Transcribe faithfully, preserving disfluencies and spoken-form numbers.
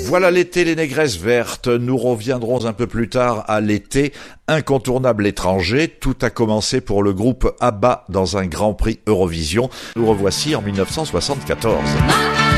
Voilà l'été, les négresses vertes. Nous reviendrons un peu plus tard à l'été incontournable étranger. Tout a commencé pour le groupe ABBA dans un Grand Prix Eurovision. Nous revoici en mille neuf cent soixante-quatorze.